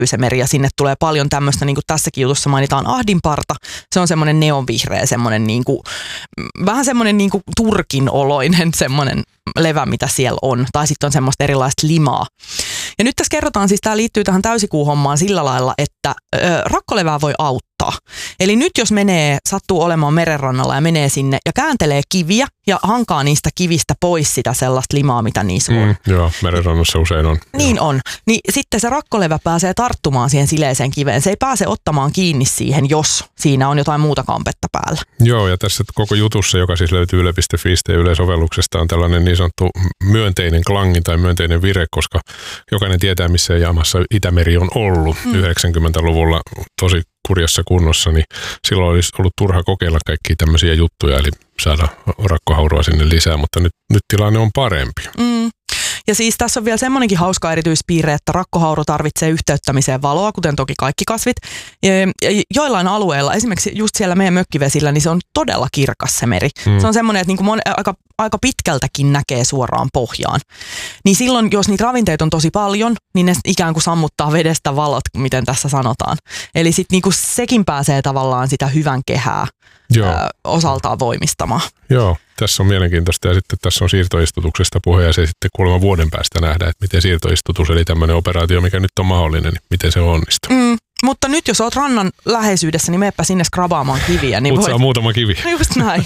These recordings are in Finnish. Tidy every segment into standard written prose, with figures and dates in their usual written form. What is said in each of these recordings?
se meri ja sinne tulee paljon tämmöistä, niin kuin tässäkin jutussa mainitaan ahdinparta. Se on semmoinen neonvihreä, semmoinen niin kuin, vähän semmoinen niin kuin turkin oloinen semmoinen levä, mitä siellä on. Tai sitten on semmoista erilaista limaa. Ja nyt tässä kerrotaan, siis tämä liittyy tähän täysikuuhommaan sillä lailla, että rakkolevää voi auttaa. Eli nyt jos sattuu olemaan merenrannalla ja menee sinne ja kääntelee kiviä ja hankaa niistä kivistä pois sitä sellaista limaa, mitä niissä on. Joo, merenrannassa usein on. Niin on. Niin sitten se rakkolevä pääsee tarttumaan siihen sileeseen kiveen. Se ei pääse ottamaan kiinni siihen, jos siinä on jotain muuta kampetta päällä. Joo, ja tässä koko jutussa, joka siis löytyy yle.fi yleisovelluksesta, on tällainen niin sanottu myönteinen klangi tai myönteinen vire, koska jokainen tietää, missä jamassa Itämeri on ollut 90-luvulla tosi kurjassa kunnossa, niin silloin olisi ollut turha kokeilla kaikkia tämmöisiä juttuja, eli saada rakkohaurua sinne lisää, mutta nyt tilanne on parempi. Ja siis tässä on vielä semmoinenkin hauska erityispiirre, että rakkohauru tarvitsee yhteyttämiseen valoa, kuten toki kaikki kasvit. Ja joillain alueilla, esimerkiksi just siellä meidän mökkivesillä, niin se on todella kirkas se meri. Se on semmoinen, että niin kuin aika pitkältäkin näkee suoraan pohjaan. Niin silloin, jos niitä ravinteita on tosi paljon, niin ne ikään kuin sammuttaa vedestä valot, miten tässä sanotaan. Eli sitten niin kuin sekin pääsee tavallaan sitä hyvän kehää osaltaan voimistamaan. Joo, tässä on mielenkiintoista ja sitten tässä on siirtoistutuksesta puhe ja se sitten kuulemma vuoden päästä nähdään, että miten siirtoistutus eli tämmöinen operaatio, mikä nyt on mahdollinen, niin miten se onnistuu. Mutta nyt jos oot rannan läheisyydessä, niin meepä sinne skrabaamaan kiviä. Niin saa muutama kivi. Just näin.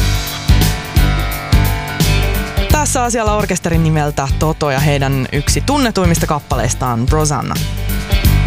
Tässä asialla orkesterin nimeltä Toto ja heidän yksi tunnetuimmista kappaleistaan Rosanna.